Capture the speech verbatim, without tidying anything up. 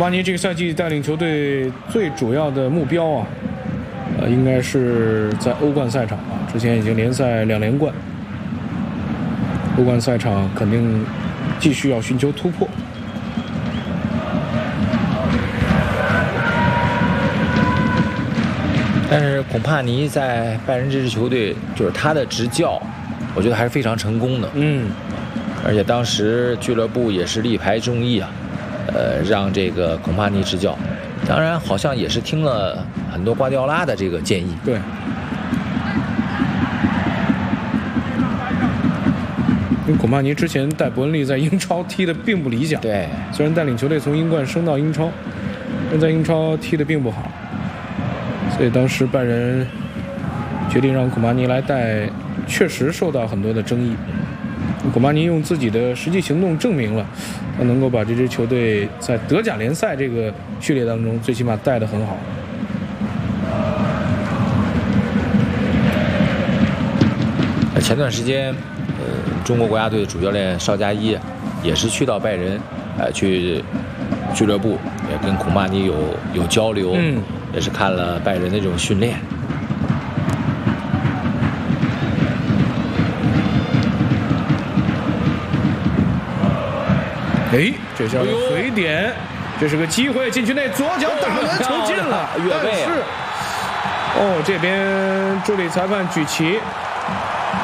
马尼这个赛季带领球队最主要的目标啊，呃，应该是在欧冠赛场啊，之前已经联赛两连冠，欧冠赛场肯定继续要寻求突破。 但是孔帕尼在拜仁这支球队，就是他的执教，我觉得还是非常成功的。 嗯， 而且当时俱乐部也是力排众议啊，呃，让这个孔帕尼执教。当然，好像也是听了很多瓜迪奥拉的这个建议。 对。因为孔帕尼之前带伯恩利在英超踢得并不理想， 对， 虽然带领球队从英冠升到英超，但在英超踢得并不好。所以当时拜仁决定让孔帕尼来带，确实受到很多的争议。孔帕尼用自己的实际行动证明了，他能够把这支球队在德甲联赛这个序列当中，最起码带得很好。 前段时间，呃，中国国家队的主教练邵佳一也是去到拜仁，呃，去俱乐部也跟孔帕尼有有交流。 嗯。 也是看了拜仁的这种训练。 哎，这叫回点，这是个机会，禁区内左脚打门，球进了， 越位。 是，哦，这边助理裁判举旗，